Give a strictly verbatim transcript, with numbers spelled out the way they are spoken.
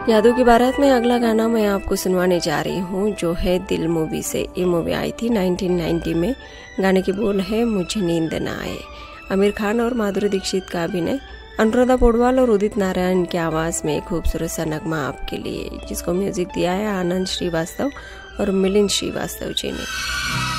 यादों की बारात में अगला गाना मैं आपको सुनवाने जा रही हूँ, जो है दिल मूवी से। ये मूवी आई थी नाइनटीन नाइंटी में। गाने के बोल है मुझे नींद ना आए। आमिर खान और माधुरी दीक्षित का अभिनय, अनुराधा पौडवाल और उदित नारायण की आवाज़ में एक खूबसूरत सा नगमा आपके लिए, जिसको म्यूजिक दिया है आनंद श्रीवास्तव और मिलिंद श्रीवास्तव जी ने।